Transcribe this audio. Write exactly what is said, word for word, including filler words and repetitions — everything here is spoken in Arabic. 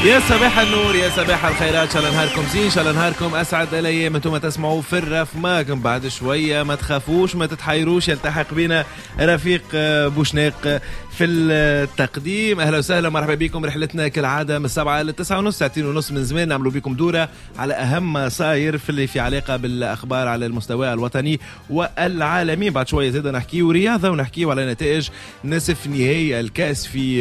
يا صباح النور، يا صباح الخيرات، شاء الله نهاركم زين، شاء الله نهاركم اسعد الايام. انتم تسمعوا في الرف معكم بعد شويه، ما تخافوش ما تتحيروش، يلتحق بنا رفيق بوشناق في التقديم. اهلا وسهلا، مرحبا بكم. رحلتنا كالعاده من السبعه للتسعه ونص، ساعتين ونص من زمان نعملوا بكم دوره على اهم ما صاير في اللي في علاقه بالاخبار على المستوى الوطني والعالمي. بعد شويه زيدا نحكيو رياضه ونحكيو على نتائج نصف نهائي الكاس في